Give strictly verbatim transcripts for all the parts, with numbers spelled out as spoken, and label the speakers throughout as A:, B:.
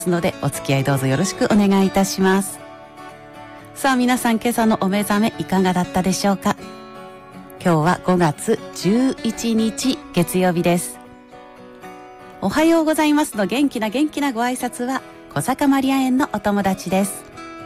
A: のでお付き合いどうぞよろしくお願いいたします。さあ皆さん、今朝のお目覚めいかがだったでしょうか。今日はごがつじゅういちにち月曜日です。おはようございますの元気な元気なご挨拶は小坂マリア園のお友達です。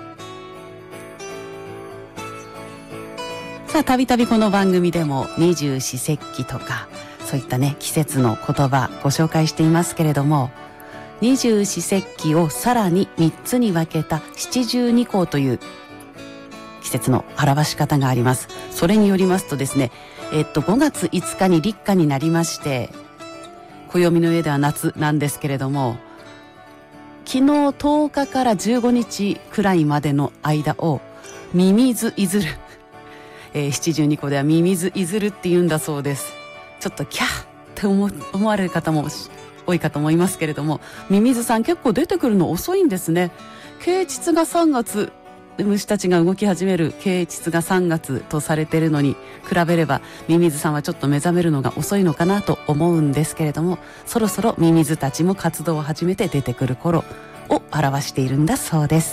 A: さあたびたびこの番組でも二十四節気とかそういったね季節の言葉ご紹介していますけれども、二十四節気をさらにみっつに分けた七十二候という季節の表し方があります。それによりますとですね、えっとごがついつかに立夏になりまして、暦の上では夏なんですけれども、昨日とおかからじゅうごにちくらいまでの間をミミズイズル、えー、七十二候ではミミズイズルって言うんだそうです。ちょっとキャーって思、思われる方も多いかと思いますけれども、ミミズさん結構出てくるの遅いんですね。啓蟄がさんがつ、虫たちが動き始める啓蟄がさんがつとされているのに比べれば、ミミズさんはちょっと目覚めるのが遅いのかなと思うんですけれども、そろそろミミズたちも活動を始めて出てくる頃を表しているんだそうです。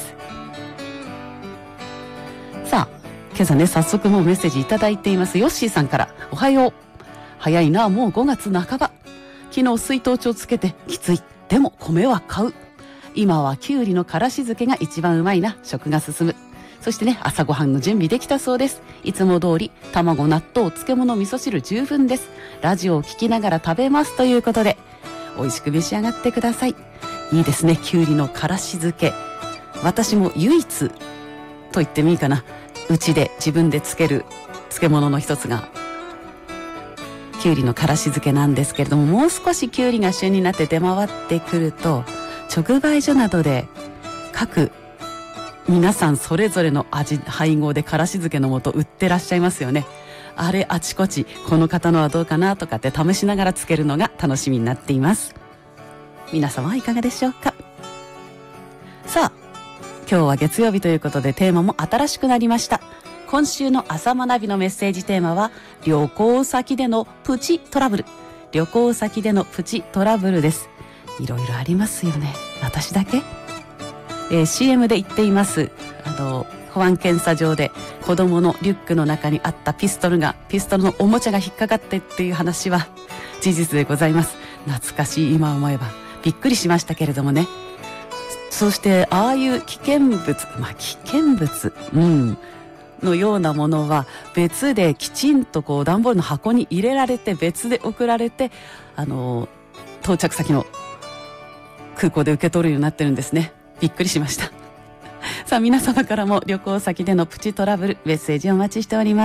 A: さあ今朝ね、早速もうメッセージいただいています。ヨッシーさんから、おはよう、早いな、もうごがつなかば。昨日水筒帳つけてきつい、でも米は買う。今はきゅうりのからし漬けが一番うまいな、食が進む。そしてね、朝ごはんの準備できたそうです。いつも通り卵、納豆、漬物、味噌汁十分です。ラジオを聞きながら食べますということで、美味しく召し上がってください。いいですね、きゅうりのからし漬け。私も唯一と言ってもいいかな、うちで自分で漬ける漬物の一つがきゅうりのからし漬けなんですけれども、もう少しきゅうりが旬になって出回ってくると、直売所などで各皆さんそれぞれの味配合でからし漬けの素売ってらっしゃいますよね。あれあちこち、この方のはどうかなとかって試しながら漬けるのが楽しみになっています。皆様はいかがでしょうか。さあ今日は月曜日ということでテーマも新しくなりました。今週の朝学びのメッセージテーマは、旅行先でのプチトラブル。旅行先でのプチトラブルです。いろいろありますよね。私だけ、えー、シーエム で言っていますあの保安検査場で子供のリュックの中にあったピストルがピストルのおもちゃが引っかかってっていう話は事実でございます。懐かしい、今思えばびっくりしましたけれどもね。そしてああいう危険物、まあ危険物、うんのようなものは別できちんとこう段ボールの箱に入れられて、別で送られて、あの到着先の空港で受け取るようになってるんですね。びっくりしました。さあ皆様からも旅行先でのプチトラブルメッセージをお待ちしております。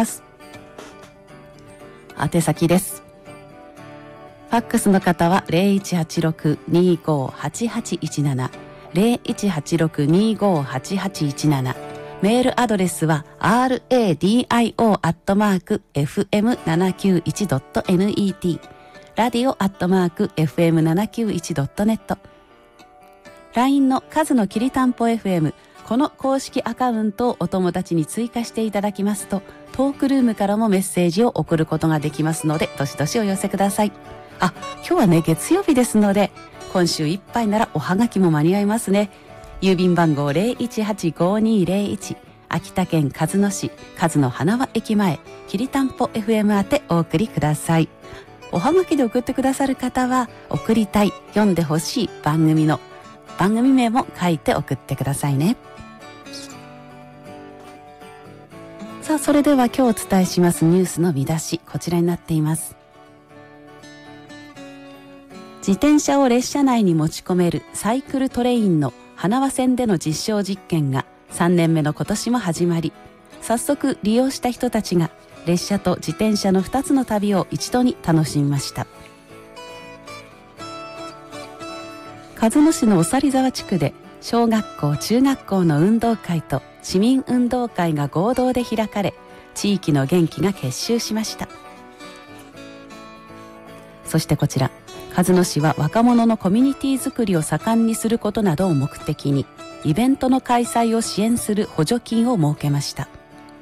A: 宛先です。ファックスの方は ゼロいちはちろく にーごーはちはちいちなな ゼロいちはちろく にーごーはちはちいちなな、メールアドレスは アールエーディーアイオー アットマーク エフエムななきゅういちドットネット ラディオアットマーク エフエムななきゅういちドットネット、 ライン の数のきりたんぽ エフエム、 この公式アカウントをお友達に追加していただきますと、トークルームからもメッセージを送ることができますので、どしどしお寄せください。あ、今日はね月曜日ですので、今週いっぱいならおはがきも間に合いますね。郵便番号 ゼロいちはちごにーゼロいち、 秋田県鹿角市鹿角花輪駅前きりたんぽ エフエム 宛てお送りください。おはがきで送ってくださる方は、送りたい、読んでほしい番組の番組名も書いて送ってくださいね。さあそれでは今日お伝えしますニュースの見出し、こちらになっています。自転車を列車内に持ち込めるサイクルトレインの花輪線での実証実験がさんねんめの今年も始まり、早速利用した人たちが列車と自転車のふたつの旅を一度に楽しみました。鹿角市のおさり沢地区で小学校中学校の運動会と市民運動会が合同で開かれ、地域の元気が結集しました。そしてこちら、鹿角市は若者のコミュニティ作りを盛んにすることなどを目的に、イベントの開催を支援する補助金を設けました。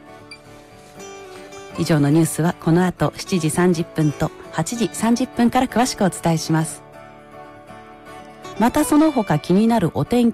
A: 以上のニュースはこの後しちじさんじゅっぷんとはちじさんじゅっぷんから詳しくお伝えします。 またその他気になるお天気